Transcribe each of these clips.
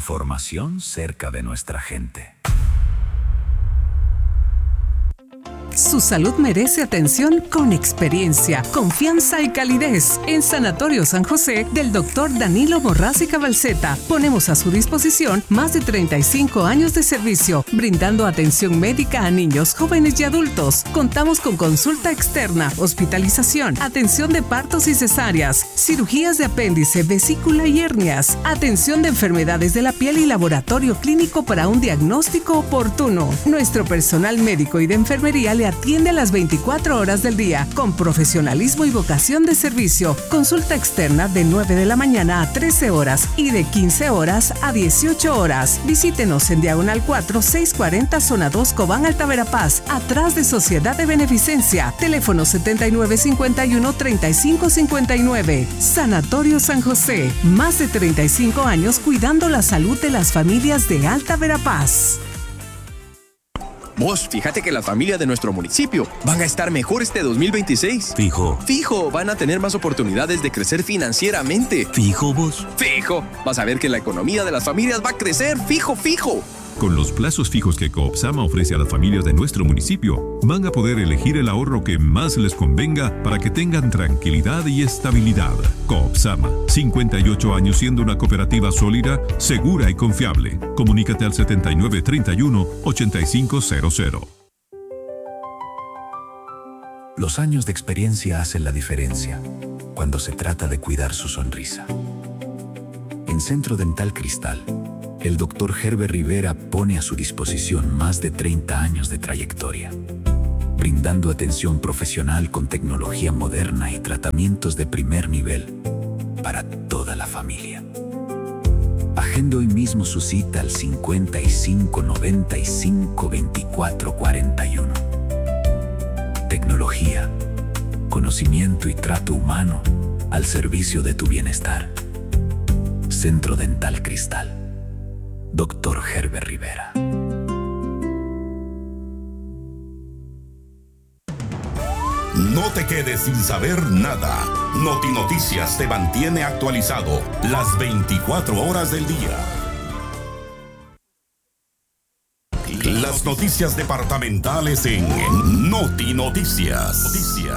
Información cerca de nuestra gente. Su salud merece atención con experiencia, confianza y calidez. En Sanatorio San José del Dr. Danilo Borrás y Cabalceta ponemos a su disposición más de 35 años de servicio, brindando atención médica a niños, jóvenes y adultos. Contamos con consulta externa, hospitalización, atención de partos y cesáreas, cirugías de apéndice, vesícula y hernias, atención de enfermedades de la piel y laboratorio clínico para un diagnóstico oportuno. Nuestro personal médico y de enfermería le atiende a las 24 horas del día, con profesionalismo y vocación de servicio. Consulta externa de 9 de la mañana a 13 horas y de 15 horas a 18 horas. Visítenos en Diagonal 4, 640, Zona 2, Cobán, Alta Verapaz, atrás de Sociedad de Beneficencia. Teléfono 7951-3559. Sanatorio San José. Más de 35 años cuidando la salud de las familias de Alta Verapaz. Vos, fíjate que la familia de nuestro municipio van a estar mejor este 2026. Fijo. Fijo, van a tener más oportunidades de crecer financieramente. Fijo, vos. Fijo, vas a ver que la economía de las familias va a crecer. Fijo, fijo. Con los plazos fijos que Coopsama ofrece a las familias de nuestro municipio, van a poder elegir el ahorro que más les convenga para que tengan tranquilidad y estabilidad. Coopsama, 58 años siendo una cooperativa sólida, segura y confiable. Comunícate al 7931-8500. Los años de experiencia hacen la diferencia cuando se trata de cuidar su sonrisa. En Centro Dental Cristal, el Dr. Herbert Rivera pone a su disposición más de 30 años de trayectoria, brindando atención profesional con tecnología moderna y tratamientos de primer nivel para toda la familia. Agende hoy mismo su cita al 55 95 24 41. Tecnología, conocimiento y trato humano al servicio de tu bienestar. Centro Dental Cristal. Dr. Herbert Rivera. No te quedes sin saber nada. Noti Noticias te mantiene actualizado las 24 horas del día. Las noticias departamentales en Noti Noticias.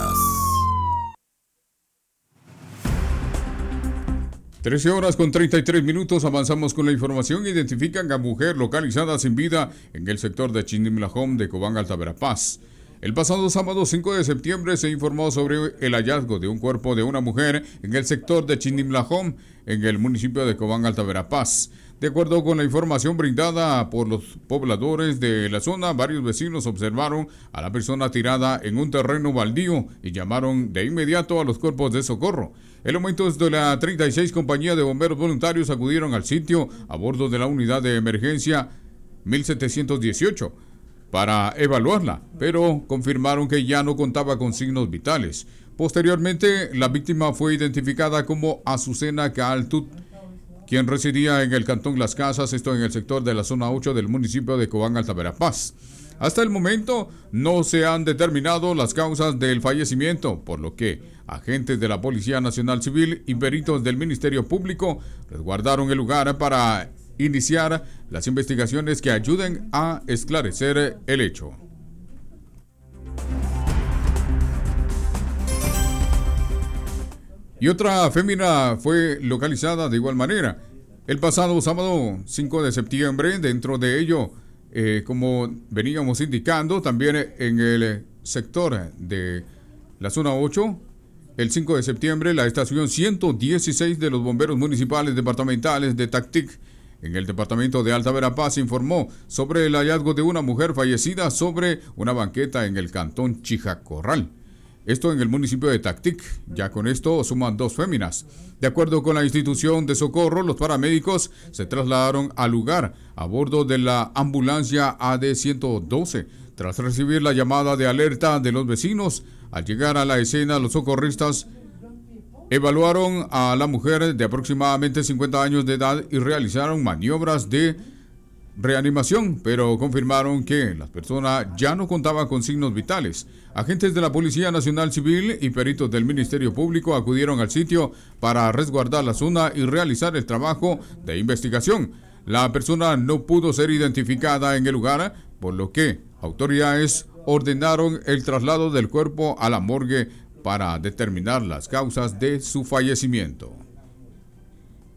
13 horas con 33 minutos, avanzamos con la información. Identifican a mujer localizada sin vida en el sector de Chinimlajón de Cobán, Alta Verapaz. El pasado sábado 5 de septiembre se informó sobre el hallazgo de un cuerpo de una mujer en el sector de Chinimlajón, en el municipio de Cobán, Alta Verapaz. De acuerdo con la información brindada por los pobladores de la zona, varios vecinos observaron a la persona tirada en un terreno baldío y llamaron de inmediato a los cuerpos de socorro. Elementos de la 36 Compañía de Bomberos Voluntarios acudieron al sitio a bordo de la unidad de emergencia 1718 para evaluarla, pero confirmaron que ya no contaba con signos vitales. Posteriormente, la víctima fue identificada como Azucena Caaltut, quien residía en el cantón Las Casas, esto en el sector de la zona 8 del municipio de Cobán, Alta Verapaz. Hasta el momento no se han determinado las causas del fallecimiento, por lo que agentes de la Policía Nacional Civil y peritos del Ministerio Público resguardaron el lugar para iniciar las investigaciones que ayuden a esclarecer el hecho. Y otra fémina fue localizada de igual manera el pasado sábado 5 de septiembre. Dentro de ello, como veníamos indicando, también en el sector de la zona 8, el 5 de septiembre, la estación 116 de los bomberos municipales departamentales de Tactic, en el departamento de Alta Verapaz, informó sobre el hallazgo de una mujer fallecida sobre una banqueta en el cantón Chijacorral. Esto en el municipio de Tactic. Ya con esto suman 2 féminas. De acuerdo con la institución de socorro, los paramédicos se trasladaron al lugar a bordo de la ambulancia AD-112. Tras recibir la llamada de alerta de los vecinos, al llegar a la escena, los socorristas evaluaron a la mujer de aproximadamente 50 años de edad y realizaron maniobras de reanimación, pero confirmaron que la persona ya no contaba con signos vitales. Agentes de la Policía Nacional Civil y peritos del Ministerio Público acudieron al sitio para resguardar la zona y realizar el trabajo de investigación. La persona no pudo ser identificada en el lugar, por lo que autoridades ordenaron el traslado del cuerpo a la morgue para determinar las causas de su fallecimiento.